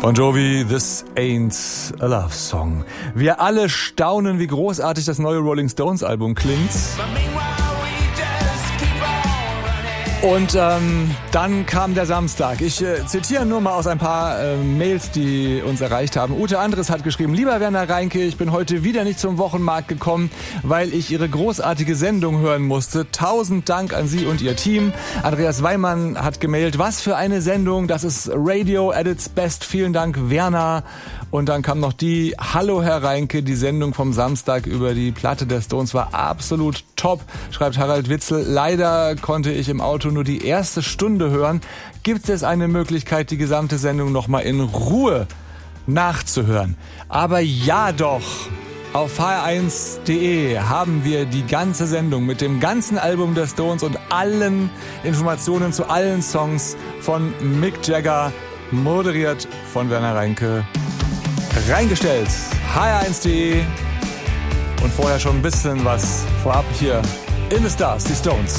Bon Jovi, This Ain't a Love Song. Wir alle staunen, wie großartig das neue Rolling Stones Album klingt. Und dann kam der Samstag. Ich zitiere nur mal aus ein paar Mails, die uns erreicht haben. Ute Andres hat geschrieben: Lieber Werner Reinke, ich bin heute wieder nicht zum Wochenmarkt gekommen, weil ich Ihre großartige Sendung hören musste. 1000 Dank an Sie und Ihr Team. Andreas Weimann hat gemailt: Was für eine Sendung, das ist Radio at its best. Vielen Dank, Werner. Und dann kam noch die: Hallo Herr Reinke, die Sendung vom Samstag über die Platte der Stones war absolut top, schreibt Harald Witzel. Leider konnte ich im Auto nur die erste Stunde hören. Gibt es eine Möglichkeit, die gesamte Sendung nochmal in Ruhe nachzuhören? Aber ja doch, auf hr1.de haben wir die ganze Sendung mit dem ganzen Album der Stones und allen Informationen zu allen Songs von Mick Jagger, moderiert von Werner Reinke, reingestellt. hr1.de und vorher schon ein bisschen was vorab hier in the Stars, die Stones.